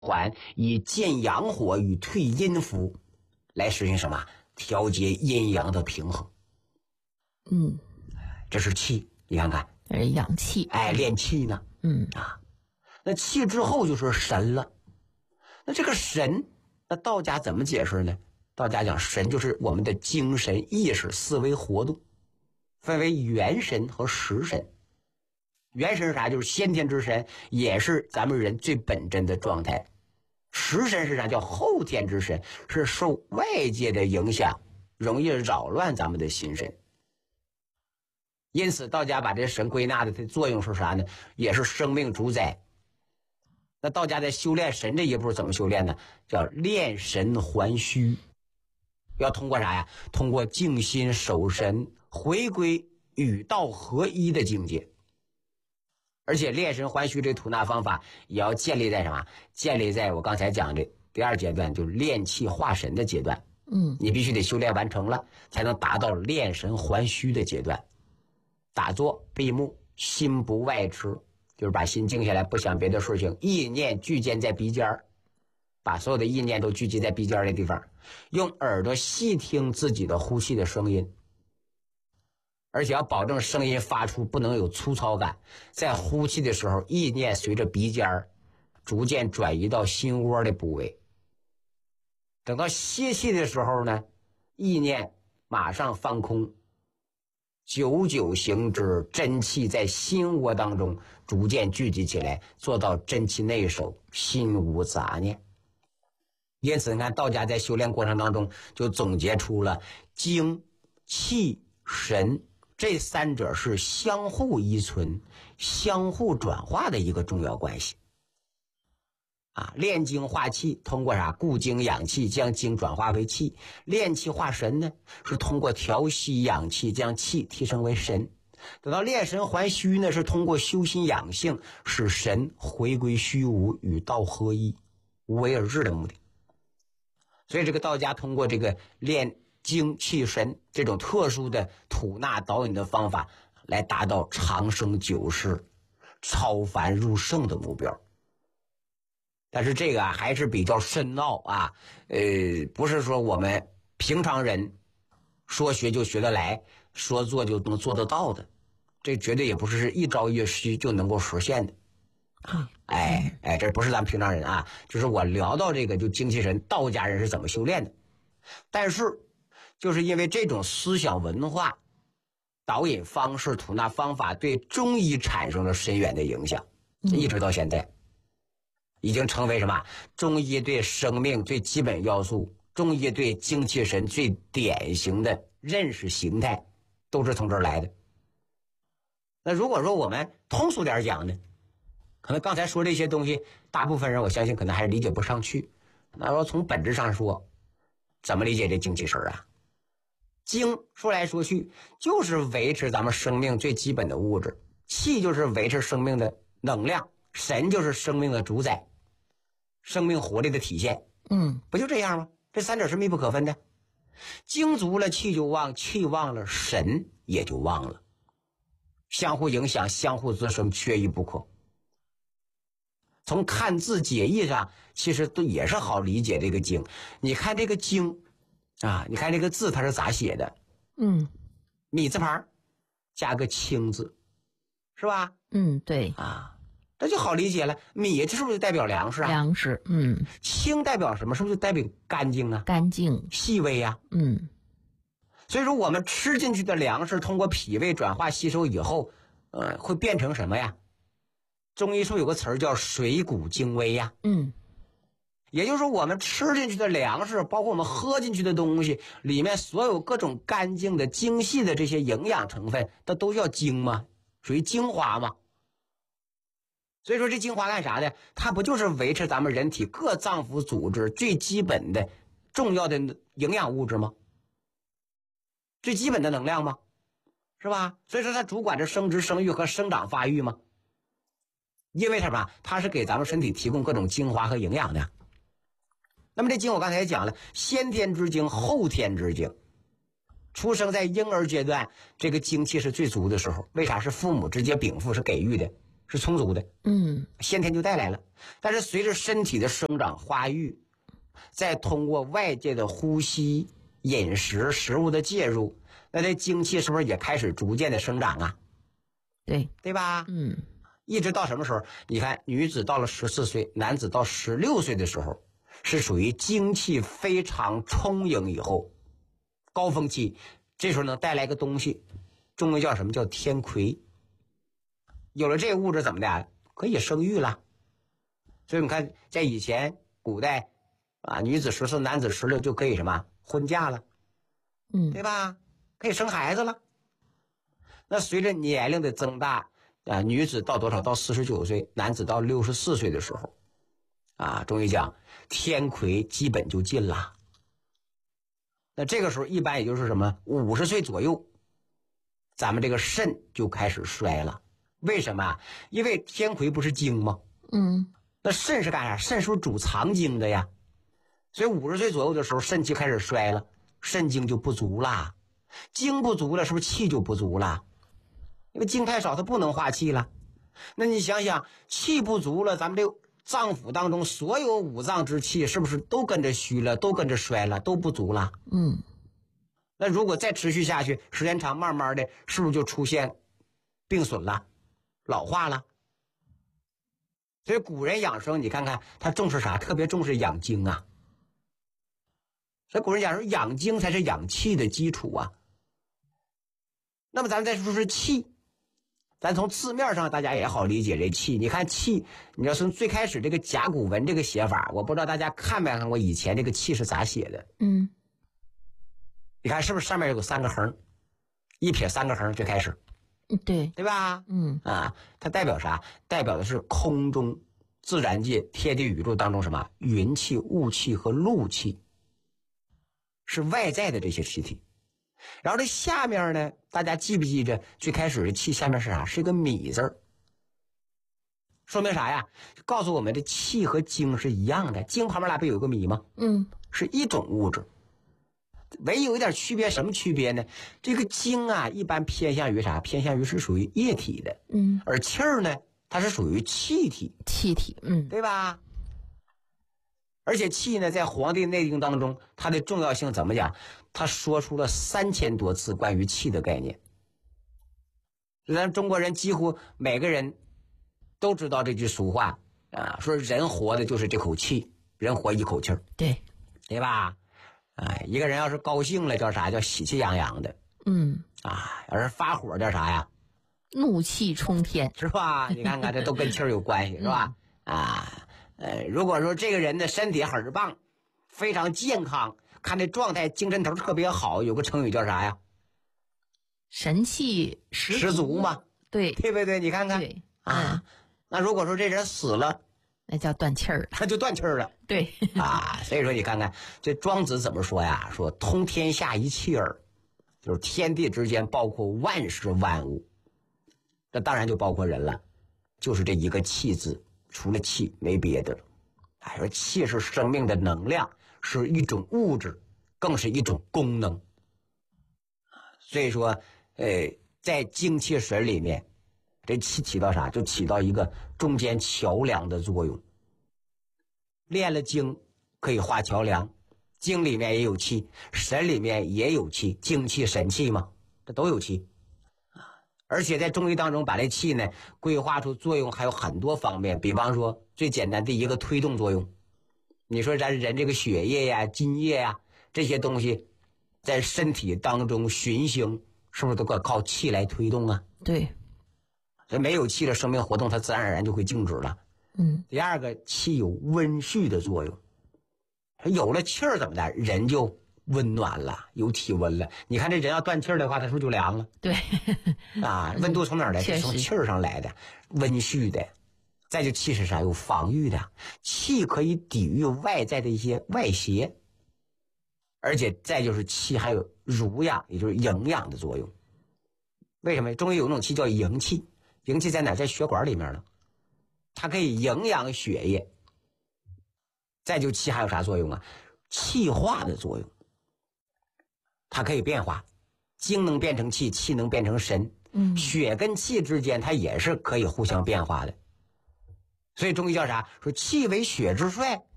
缓，以健阳火与退阴符，来实行什么？调节阴阳的平衡。这是气，你看看， 养气， 练气呢。那气之后就是神了。那这个神，那道家怎么解释呢？道家讲神就是我们的精神意识思维活动，分为元神和实神。元神是啥？就是先天之神，也是咱们人最本真的状态。实神是啥？叫后天之神，是受外界的影响，容易扰乱咱们的心神。因此道家把这神归纳的作用是啥呢？也是生命主宰。那道家在修炼神这一步怎么修炼呢？叫炼神还虚。要通过啥呀？通过静心守神，回归与道合一的境界。而且炼神还虚这吐纳方法也要建立在什么？建立在我刚才讲的第二阶段，就是炼气化神的阶段。你必须得修炼完成了，才能达到炼神还虚的阶段。打坐闭目，心不外驰，就是把心静下来，不想别的事情，意念聚焦在鼻尖，把所有的意念都聚集在鼻尖的地方，用耳朵细听自己的呼吸的声音，而且要保证声音发出不能有粗糙感。在呼气的时候，意念随着鼻尖逐渐转移到心窝的部位。等到歇气的时候呢，意念马上放空，久久行之，真气在心窝当中逐渐聚集起来，做到真气内守，心无杂念。因此你看道家在修炼过程当中就总结出了精、气、神这三者是相互依存、相互转化的一个重要关系。炼精化气，通过啥？固精养气，将精转化为气。炼气化神呢，是通过调息养气，将气提升为神。等到炼神还虚呢，是通过修心养性，使神回归虚无，与道合一，无为而治的目的。所以这个道家通过这个炼精气神这种特殊的吐纳导引的方法，来达到长生久世、超凡入圣的目标。但是这个还是比较深奥不是说我们平常人说学就学得来，说做就能做得到的，这绝对也不是一朝一夕就能够实现的。这不是咱们平常人就是我聊到这个就精气神，道家人是怎么修炼的。但是就是因为这种思想文化、导引方式、吐纳方法对中医产生了深远的影响，一直到现在已经成为什么？中医对生命最基本要素，中医对精气神最典型的认识形态，都是从这儿来的。那如果说我们通俗点讲呢，可能刚才说这些东西，大部分人我相信可能还是理解不上去。那要从本质上说，怎么理解这精气神精说来说去就是维持咱们生命最基本的物质，气就是维持生命的能量，神就是生命的主宰，生命活力的体现。不就这样吗？这三者是密不可分的。精足了气就旺，气旺了神也就旺了，相互影响，相互滋生，缺一不可。从看字解义上其实都也是好理解这个精。你看这个精你看这个字它是咋写的？米字旁加个清字，是吧？ 对这就好理解了。米这是不是就代表粮食粮食。 清代表什么？是不是就代表干净干净细微所以说我们吃进去的粮食通过脾胃转化吸收以后会变成什么呀？中医说有个词儿叫水谷精微也就是说我们吃进去的粮食，包括我们喝进去的东西里面所有各种干净的精细的这些营养成分，它都叫精吗？属于精华吗？所以说这精华干啥的？它不就是维持咱们人体各脏腑组织最基本的重要的营养物质吗？最基本的能量吗？是吧？所以说它主管着生殖生育和生长发育吗？因为什么？它是给咱们身体提供各种精华和营养的。那么这精我刚才也讲了，先天之精，后天之精。出生在婴儿阶段，这个精气是最足的时候。为啥？是父母直接禀赋，是给予的， 是充足的，先天就带来了。但是随着身体的生长发育，再通过外界的呼吸、饮食、食物的介入，那这精气是不是也开始逐渐的生长啊？对吧？一直到什么时候？你看，女子到了14岁，男子到16岁的时候，是属于精气非常充盈以后，高峰期，这时候能带来一个东西，中文叫什么？叫天魁。有了这个物质怎么的？可以生育了。所以你看，在以前古代啊，女子14，男子16就可以什么婚嫁了，对吧？可以生孩子了。那随着年龄的增大啊，女子到多少？到49岁，男子到64岁的时候，啊，中医讲天魁基本就尽了。那这个时候一般也就是什么50岁左右，咱们这个肾就开始衰了。为什么啊？因为天魁不是精吗？那肾是干啥？肾是主藏精的呀。所以50岁左右的时候，肾气开始衰了，肾精就不足了。精不足了，是不是气就不足了？因为精太少，它不能化气了。那你想想，气不足了，咱们这个脏腑当中所有五脏之气是不是都跟着虚了，都跟着衰了，都不足了？那如果再持续下去，时间长，慢慢的是不是就出现病损了，老化了？所以古人养生，你看看他重视啥？特别重视养精啊。所以古人讲说，养精才是养气的基础啊。那么咱们再说是气，咱从字面上大家也好理解这气。你看气，你要从最开始这个甲骨文这个写法，我不知道大家看没看过以前这个气是咋写的。你看是不是上面有3个横，一撇3个横最开始，对吧？它代表啥？代表的是空中自然界天地宇宙当中什么云气、雾气和露气，是外在的这些气体。然后这下面呢，大家记不记着最开始的气下面是啥？是一个米字儿，说明啥呀？告诉我们这气和精是一样的，精旁边不有个米吗？是一种物质，唯一有一点区别，什么区别呢？这个精啊，一般偏向于啥？偏向于是属于液体的，而气儿呢，它是属于气体，对吧？而且气呢，在《黄帝内经》当中，它的重要性怎么讲？他说出了3000多次关于气的概念。咱中国人几乎每个人都知道这句俗话啊，说人活的就是这口气，人活一口气儿，对吧？一个人要是高兴了叫啥？叫喜气洋洋的。要是发火叫啥呀？ 怒气冲天， 是吧？你看看这都跟气儿有关系，是吧？如果说这个人的身体很棒，非常健康，看这状态精神头特别好，有个成语叫啥呀？ 神气十足嘛，对不对？你看看那如果说这人死了， 那叫断气儿， 他就断气儿了。 对所以说你看看这庄子怎么说呀？说通天下一气儿，就是天地之间包括万事万物，这当然就包括人了，就是这一个气字，除了气没别的了。说气是生命的能量，是一种物质，更是一种功能。所以说在精气神里面，这气起到啥？就起到一个中间桥梁的作用。练了精可以画桥梁，精里面也有气，神里面也有气，精气神气嘛，这都有气。而且在中医当中把这气呢规划出作用还有很多方面，比方说最简单的一个推动作用。你说咱人这个血液呀、津液呀这些东西在身体当中循行，是不是都靠气来推动啊？ 对， 所以没有气的生命活动它自然而然就会静止了。第二个，气有温煦的作用，有了气儿怎么的，人就温暖了，有体温了。你看这人要断气儿的话，他是不是就凉了？ 对温度从哪儿来？从气儿上来的，温煦的。再就气是啥？有防御的，气可以抵御外在的一些外邪，而且再就是气还有濡养，也就是营养的作用。为什么？中医有一种气叫营气，营气在哪？在血管里面呢，它可以营养血液。再就气还有啥作用啊？气化的作用，它可以变化，精能变成气，气能变成神。 血跟气之间它也是可以互相变化的。所以中医叫啥？说气为血之帅，